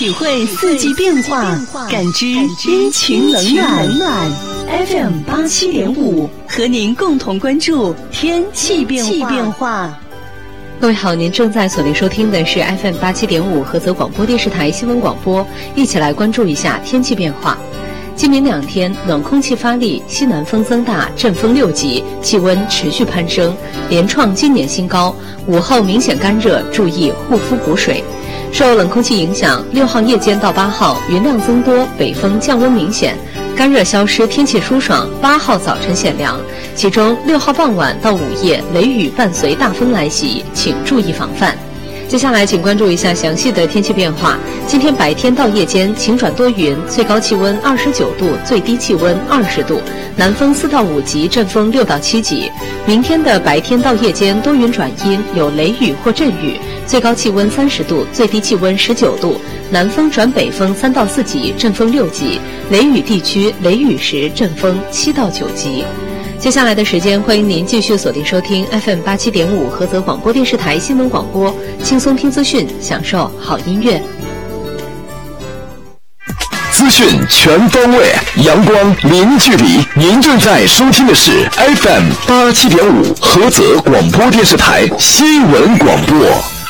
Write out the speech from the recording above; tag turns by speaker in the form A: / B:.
A: 体会四季变化，感知阴晴冷暖。FM 87.5和您共同关注天气变化。
B: 各位好，您正在锁定收听的是 FM 87.5菏泽广播电视台新闻广播，一起来关注一下天气变化。今明2天，冷空气发力，西南风增大，阵风6级，气温持续攀升，连创今年新高。午后明显干热，注意护肤补水。受冷空气影响，6号夜间到8号云量增多，北风降温明显，干热消失，天气舒爽。8号早晨显凉，其中6号傍晚到午夜雷雨伴随大风来袭，请注意防范。接下来请关注一下详细的天气变化。今天白天到夜间晴转多云，最高气温29度，最低气温20度，南风4到5级，阵风6到7级。明天的白天到夜间多云转阴，有雷雨或阵雨，最高气温30度，最低气温19度，南风转北风3到4级，阵风6级，雷雨地区雷雨时阵风7到9级。接下来的时间，欢迎您继续锁定收听 FM 87.5菏泽广播电视台新闻广播，轻松听资讯，享受好音乐。
C: 资讯全方位，阳光零距离。您正在收听的是 FM 87.5菏泽广播电视台新闻广播。